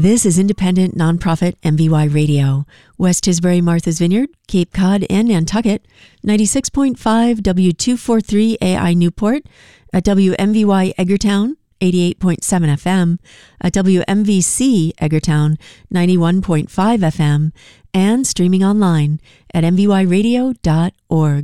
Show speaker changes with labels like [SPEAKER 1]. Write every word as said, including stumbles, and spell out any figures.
[SPEAKER 1] This is independent nonprofit M V Y Radio. West Tisbury, Martha's Vineyard, Cape Cod, and Nantucket. ninety-six point five W two forty-three A I Newport. At W M V Y Edgartown, eighty-eight point seven F M. At W M V C Edgartown, ninety-one point five F M. And streaming online at m v y radio dot org.